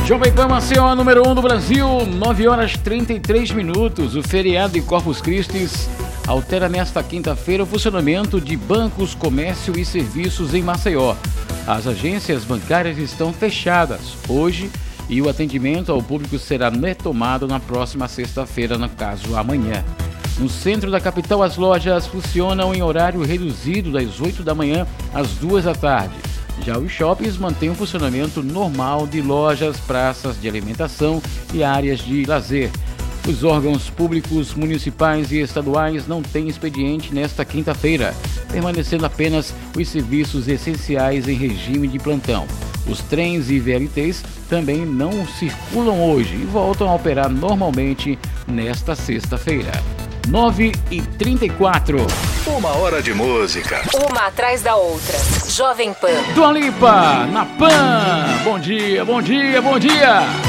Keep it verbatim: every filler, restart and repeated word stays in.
Jovem Pan Maceió, número um do Brasil, nove horas e trinta e três minutos. O feriado de Corpus Christi altera nesta quinta-feira o funcionamento de bancos, comércio e serviços em Maceió. As agências bancárias estão fechadas hoje e o atendimento ao público será retomado na próxima sexta-feira, no caso amanhã. No centro da capital, as lojas funcionam em horário reduzido das oito da manhã às duas da tarde. Já os shoppings mantêm o funcionamento normal de lojas, praças de alimentação e áreas de lazer. Os órgãos públicos municipais e estaduais não têm expediente nesta quinta-feira, permanecendo apenas os serviços essenciais em regime de plantão. Os trens e V L Ts também não circulam hoje e voltam a operar normalmente nesta sexta-feira. nove e trinta e quatro. Uma hora de música. Uma atrás da outra. Jovem Pan. Dua Lipa, na Pan. Bom dia, bom dia, bom dia.